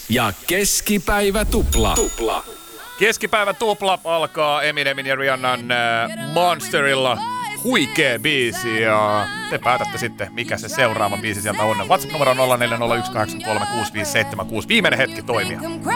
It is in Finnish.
ja keskipäivä tupla. Keskipäivä tupla alkaa Eminemin ja Rihannan Monsterilla. Huikee biisi ja te päätätte sitten, mikä se seuraava biisi sieltä on. WhatsApp-numero on 0401836576. Viimeinen hetki toimia.